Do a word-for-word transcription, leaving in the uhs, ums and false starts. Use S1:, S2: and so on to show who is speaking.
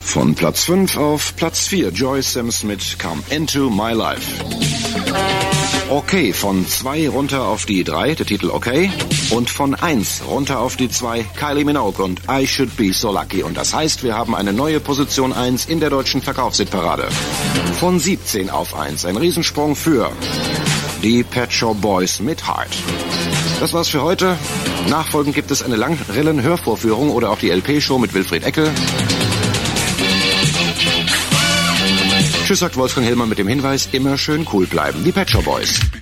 S1: Von Platz fünf auf Platz vier, Joy Sims mit Come Into My Life. Okay, von zwei runter auf die drei, der Titel Okay. Und von eins runter auf die zwei, Kylie Minogue und I Should Be So Lucky. Und das heißt, wir haben eine neue Position eins in der deutschen Verkaufshitparade. Von siebzehn auf eins, ein Riesensprung für die Pet Shop Boys mit Heart. Das war's für heute. Nachfolgend gibt es eine Langrillen-Hörvorführung oder auch die L P-Show mit Wilfried Eckel. Tschüss, sagt Wolfgang Hillmann mit dem Hinweis, immer schön cool bleiben. Die Pet Shop Boys.